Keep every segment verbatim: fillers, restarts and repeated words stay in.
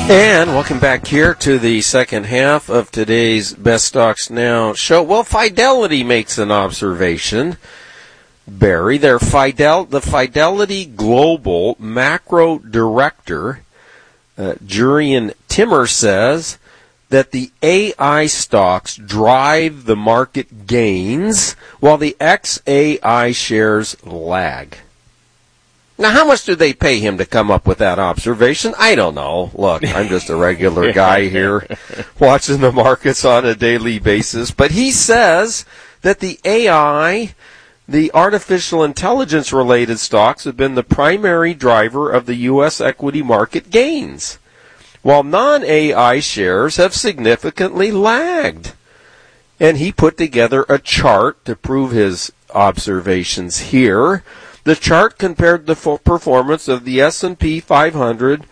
And welcome back here to the second half of today's Best Stocks Now show. Well, Fidelity makes an observation. Barry, their Fidel, the Fidelity Global Macro Director, uh, Jurian Timmer, says that the A I stocks drive the market gains while the X A I shares lag. Now, how much do they pay him to come up with that observation? I don't know. Look, I'm just a regular guy here watching the markets on a daily basis. But he says that the A I, the artificial intelligence-related stocks, have been the primary driver of the U S equity market gains, while non-A I shares have significantly lagged. And he put together a chart to prove his observations here. The chart compared the performance of the S and P five hundred,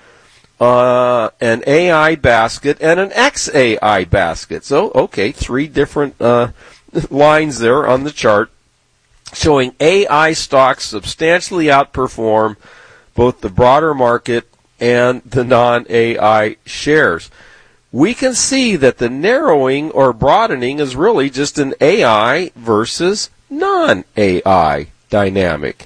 uh, an A I basket, and an X A I basket. So, okay, three different uh, lines there on the chart showing A I stocks substantially outperform both the broader market and the non-A I shares. We can see that the narrowing or broadening is really just an A I versus non-A I dynamic.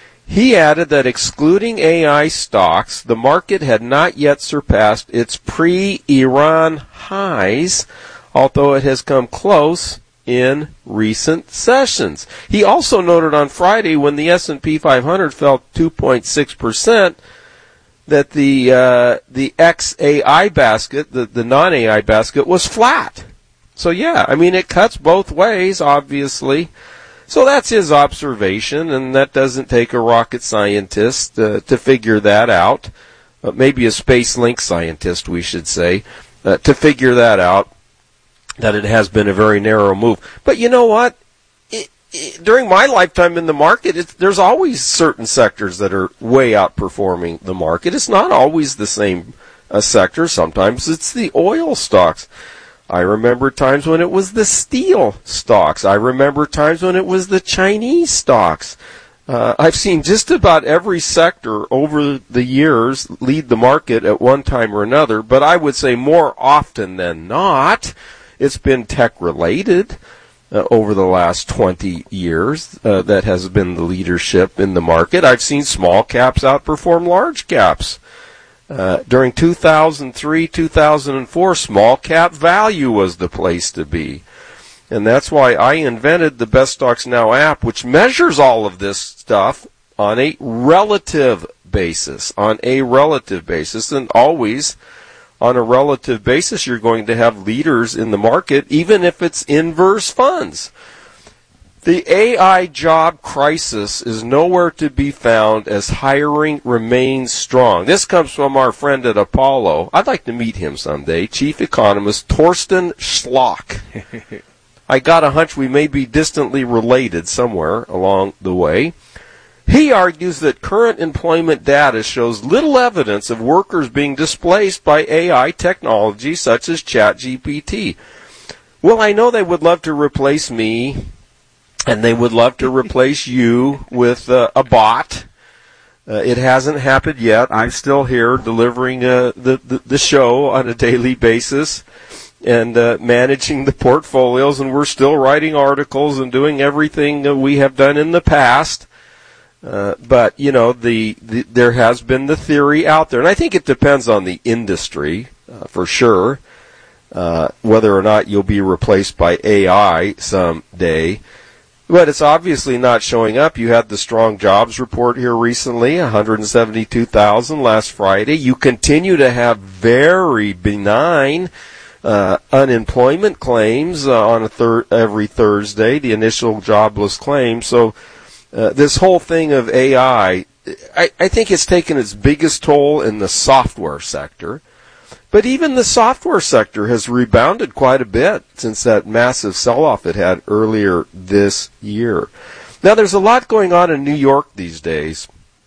He added that excluding A I stocks, the market had not yet surpassed its pre-Iran highs, although it has come close in recent sessions. He also noted on Friday, when the S and P five hundred fell two point six percent, that the uh, the X A I basket, the, the non-A I basket, was flat. So yeah, I mean, it cuts both ways, obviously. So that's his observation, and that doesn't take a rocket scientist uh, to figure that out. Uh, maybe a space link scientist, we should say, uh, to figure that out, that it has been a very narrow move. But you know what? It, it, during my lifetime in the market, it's, there's always certain sectors that are way outperforming the market. It's not always the same uh, sector. Sometimes it's the oil stocks. I remember times when it was the steel stocks. I remember times when it was the Chinese stocks. Uh, I've seen just about every sector over the years lead the market at one time or another, but I would say more often than not, it's been tech-related uh, over the last twenty years uh, that has been the leadership in the market. I've seen small caps outperform large caps. Uh, during two thousand three, two thousand four, small cap value was the place to be. And that's why I invented the Best Stocks Now app, which measures all of this stuff on a relative basis, on a relative basis. And always on a relative basis, you're going to have leaders in the market, even if it's inverse funds. The A I job crisis is nowhere to be found as hiring remains strong. This comes from our friend at Apollo. I'd like to meet him someday. Chief economist Torsten Schlock. I got a hunch we may be distantly related somewhere along the way. He argues that current employment data shows little evidence of workers being displaced by A I technology such as ChatGPT. Well, I know they would love to replace me, and they would love to replace you with uh, a bot. Uh, it hasn't happened yet. I'm still here delivering uh, the, the the show on a daily basis and uh, managing the portfolios, and we're still writing articles and doing everything that we have done in the past. Uh, but, you know, the, the there has been the theory out there, and I think it depends on the industry uh, for sure, uh, whether or not you'll be replaced by A I someday. But it's obviously not showing up. You had the strong jobs report here recently, one hundred seventy-two thousand last Friday. You continue to have very benign uh, unemployment claims uh, on a thir- every Thursday, the initial jobless claim. So uh, this whole thing of A I, I, I think it's taken its biggest toll in the software sector. But even the software sector has rebounded quite a bit since that massive sell-off it had earlier this year. Now, there's a lot going on in New York these days.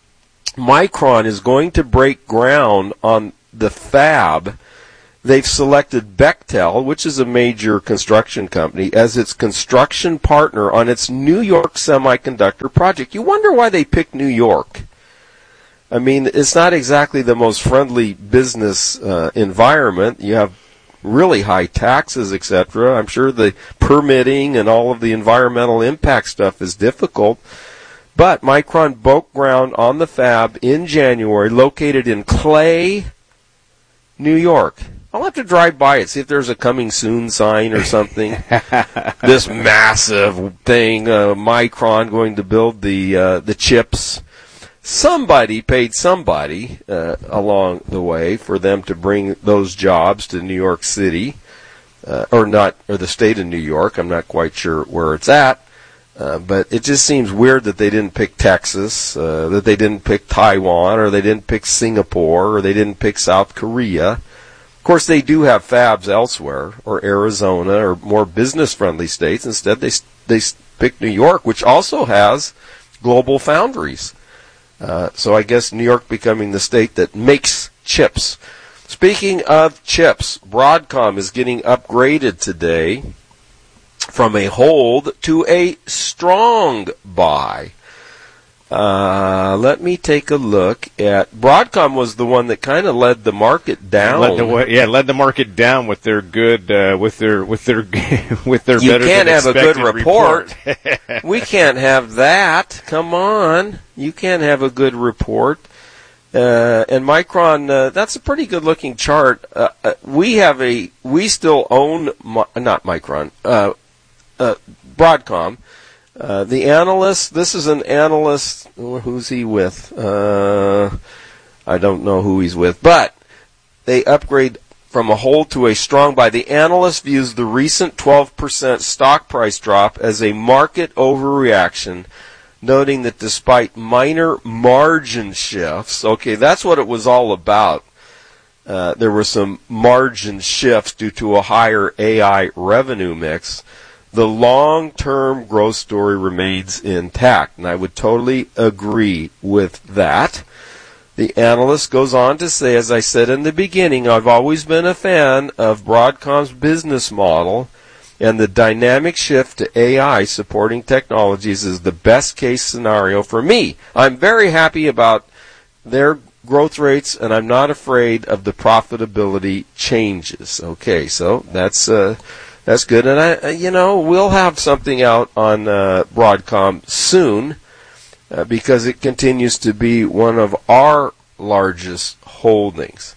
Micron is going to break ground on the fab. They've selected Bechtel, which is a major construction company, as its construction partner on its New York semiconductor project. You wonder why they picked New York. I mean, it's not exactly the most friendly business uh, environment. You have really high taxes, et cetera. I'm sure the permitting and all of the environmental impact stuff is difficult. But Micron broke ground on the fab in January, located in Clay, New York. I'll have to drive by it, see if there's a coming soon sign or something. This massive thing, uh, Micron going to build the uh, the chips. Somebody paid somebody uh, along the way for them to bring those jobs to New York City, uh, or not, or the state of New York. I'm not quite sure where it's at, uh, but it just seems weird that they didn't pick Texas, uh, that they didn't pick Taiwan, or they didn't pick Singapore, or they didn't pick South Korea. Of course, they do have fabs elsewhere, or Arizona, or more business-friendly states. Instead, they they picked New York, which also has global foundries. Uh, so I guess New York becoming the state that makes chips. Speaking of chips, Broadcom is getting upgraded today from a hold to a strong buy. Uh, let me take a look at Broadcom. Was the one that kind of led the market down. Led the, yeah, led the market down with their good, uh, with their, with their, with their. You better can't than have a good report. report. We can't have that. Come on, you can't have a good report. Uh, and Micron, uh, that's a pretty good looking chart. Uh, uh, we have a, we still own, not Micron, uh, uh, Broadcom. Uh, the analyst, this is an analyst, who's he with? Uh, I don't know who he's with, but they upgrade from a hold to a strong buy. The analyst views the recent twelve percent stock price drop as a market overreaction, noting that despite minor margin shifts, okay, that's what it was all about. Uh, there were some margin shifts due to a higher A I revenue mix. The long-term growth story remains intact, and I would totally agree with that. The analyst goes on to say, as I said in the beginning, I've always been a fan of Broadcom's business model, and the dynamic shift to A I supporting technologies is the best-case scenario for me. I'm very happy about their growth rates, and I'm not afraid of the profitability changes. Okay, so that's... Uh, That's good, and I, you know, we'll have something out on uh, Broadcom soon uh, because it continues to be one of our largest holdings.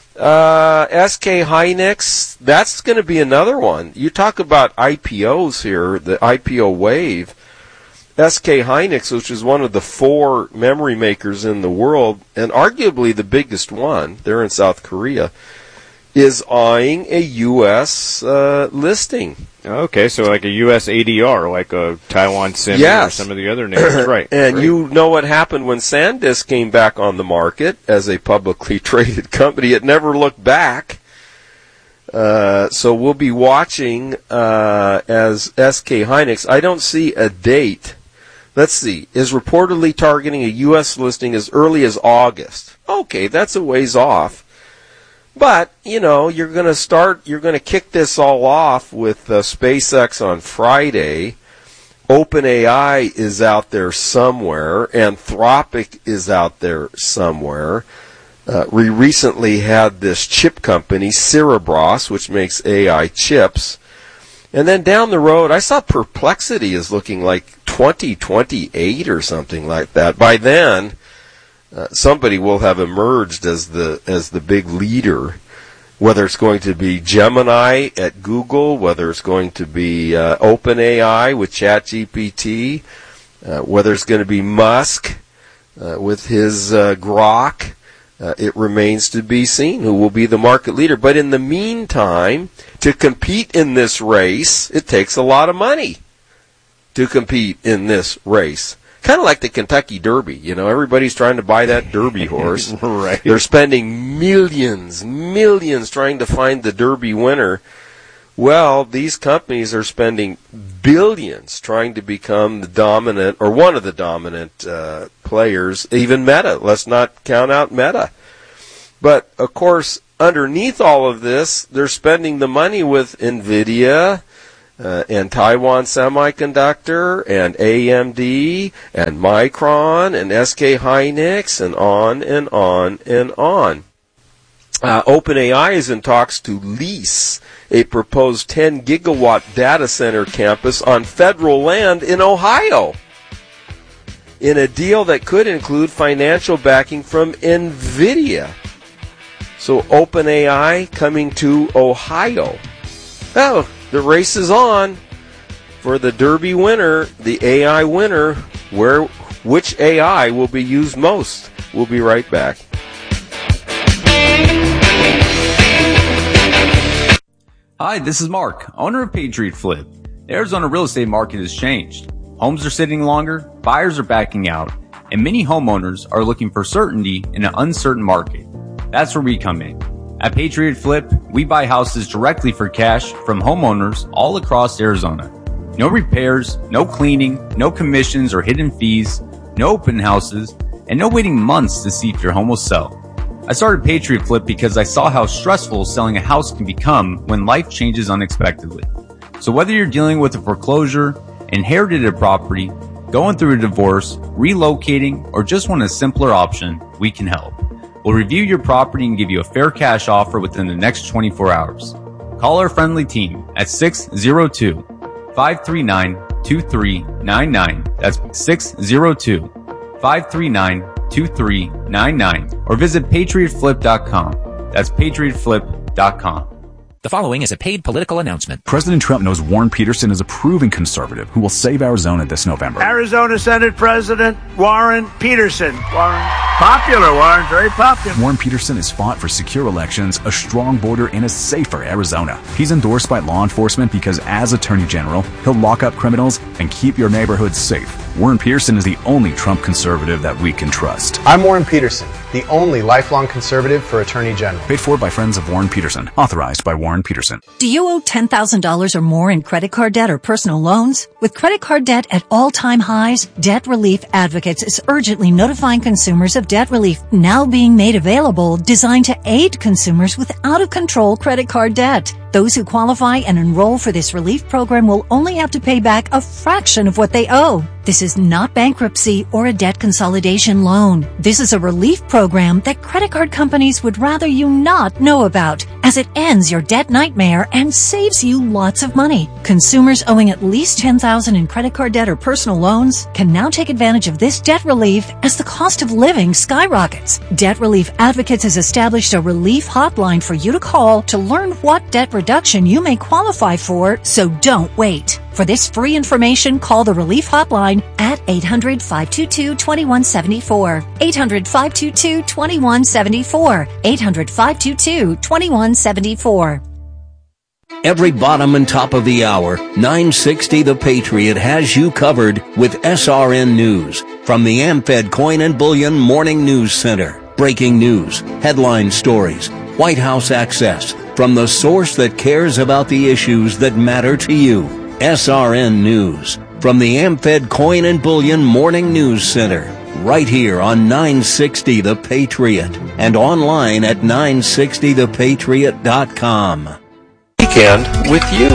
Uh, S K Hynix, that's going to be another one. You talk about I P Os here, the I P O wave. S K Hynix, which is one of the four memory makers in the world, and arguably the biggest one, they're in South Korea, is eyeing a U S uh, listing. Okay, so like a U S A D R, like a Taiwan Semi yes. or some of the other names, right? And Great. You know what happened when SanDisk came back on the market as a publicly traded company? It never looked back. Uh, so we'll be watching uh, as S K Hynix. I don't see a date. Let's see. Is reportedly targeting a U S listing as early as August. Okay, that's a ways off. But, you know, you're going to start, you're going to kick this all off with uh, SpaceX on Friday. OpenAI is out there somewhere. Anthropic is out there somewhere. Uh, we recently had this chip company, Cerebras, which makes A I chips. And then down the road, I saw Perplexity is looking like twenty twenty-eight or something like that. By then... Uh, somebody will have emerged as the as the big leader, whether it's going to be Gemini at Google, whether it's going to be uh, OpenAI with ChatGPT, uh, whether it's going to be Musk uh, with his uh, Grok. Uh, it remains to be seen who will be the market leader. But in the meantime, to compete in this race, it takes a lot of money to compete in this race. Kind of like the Kentucky Derby, you know, everybody's trying to buy that Derby horse. Right. They're spending millions, millions trying to find the Derby winner. Well, these companies are spending billions trying to become the dominant, or one of the dominant uh, players, even Meta. Let's not count out Meta. But, of course, underneath all of this, they're spending the money with NVIDIA, uh, and Taiwan Semiconductor and A M D and Micron and S K Hynix and on and on and on. Uh, OpenAI is in talks to lease a proposed ten gigawatt data center campus on federal land in Ohio, in a deal that could include financial backing from NVIDIA. So OpenAI coming to Ohio. Oh, the race is on for the Derby winner, the A I winner. Where, which A I will be used most? We'll be right back. Hi, this is Mark, owner of Patriot Flip. The Arizona real estate market has changed. Homes are sitting longer, buyers are backing out, and many homeowners are looking for certainty in an uncertain market. That's where we come in. At Patriot Flip, we buy houses directly for cash from homeowners all across Arizona. No repairs, no cleaning, no commissions or hidden fees, no open houses, and no waiting months to see if your home will sell. I started Patriot Flip because I saw how stressful selling a house can become when life changes unexpectedly. So whether you're dealing with a foreclosure, inherited a property, going through a divorce, relocating, or just want a simpler option, we can help. We'll review your property and give you a fair cash offer within the next twenty-four hours. Call our friendly team at six oh two, five three nine, two three nine nine. That's six oh two, five three nine, two three nine nine. Or visit patriot flip dot com. That's patriot flip dot com. The following is a paid political announcement. President Trump knows Warren Peterson is a proven conservative who will save Arizona this November. Arizona Senate President Warren Peterson. Warren. Popular, Warren. Very popular. Warren Peterson has fought for secure elections, a strong border, and a safer Arizona. He's endorsed by law enforcement because as Attorney General, he'll lock up criminals and keep your neighborhood safe. Warren Peterson is the only Trump conservative that we can trust. I'm Warren Peterson, the only lifelong conservative for Attorney General. Paid for by friends of Warren Peterson. Authorized by Warren Peterson. Do you owe ten thousand dollars or more in credit card debt or personal loans? With credit card debt at all-time highs, Debt Relief Advocates is urgently notifying consumers of debt relief now being made available, designed to aid consumers with out-of-control credit card debt. Those who qualify and enroll for this relief program will only have to pay back a fraction of what they owe. This is not bankruptcy or a debt consolidation loan. This is a relief program that credit card companies would rather you not know about, as it ends your debt nightmare and saves you lots of money. Consumers owing at least ten thousand dollars in credit card debt or personal loans can now take advantage of this debt relief as the cost of living skyrockets. Debt Relief Advocates has established a relief hotline for you to call to learn what debt reduction you may qualify for, so don't wait. For this free information, call the Relief Hotline at eight hundred, five two two, two one seven four. eight hundred, five two two, two one seven four. eight hundred, five two two, two one seven four. Every bottom and top of the hour, nine sixty The Patriot has you covered with S R N News from the AmFed Coin and Bullion Morning News Center. Breaking news, headline stories, White House access, from the source that cares about the issues that matter to you. S R N News from the AmFed Coin and Bullion Morning News Center, right here on nine sixty The Patriot and online at nine sixty the patriot dot com. Weekend with you.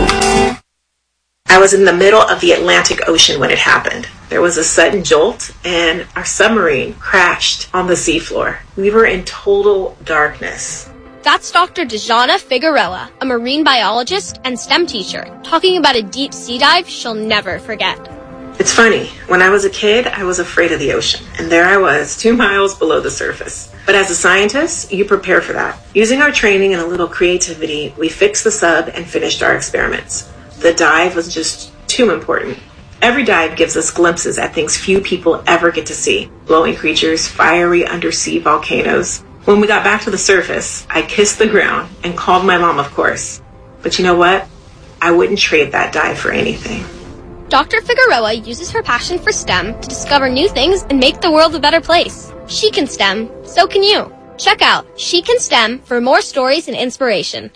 I was in the middle of the Atlantic Ocean when it happened. There was a sudden jolt and our submarine crashed on the seafloor. We were in total darkness. That's Doctor Dejana Figueroa, a marine biologist and STEM teacher, talking about a deep sea dive she'll never forget. It's funny, when I was a kid, I was afraid of the ocean, and there I was, two miles below the surface. But as a scientist, you prepare for that. Using our training and a little creativity, we fixed the sub and finished our experiments. The dive was just too important. Every dive gives us glimpses at things few people ever get to see. Glowing creatures, fiery undersea volcanoes. When we got back to the surface, I kissed the ground and called my mom, of course. But you know what? I wouldn't trade that dive for anything. Doctor Figueroa uses her passion for STEM to discover new things and make the world a better place. She can STEM, so can you. Check out She Can STEM for more stories and inspiration.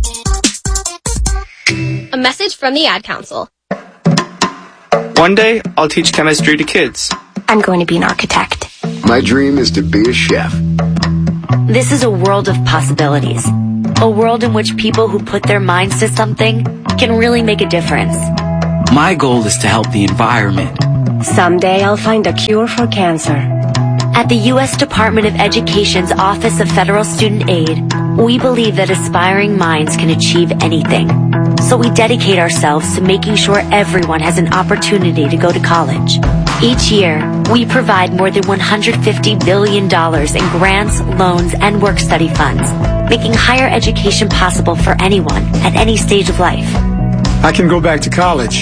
A message from the Ad Council. One day, I'll teach chemistry to kids. I'm going to be an architect. My dream is to be a chef. This is a world of possibilities. A world in which people who put their minds to something can really make a difference. My goal is to help the environment. Someday I'll find a cure for cancer. At the U S Department of Education's Office of Federal Student Aid, we believe that aspiring minds can achieve anything. So we dedicate ourselves to making sure everyone has an opportunity to go to college. Each year, we provide more than one hundred fifty billion dollars in grants, loans, and work-study funds, making higher education possible for anyone at any stage of life. I can go back to college.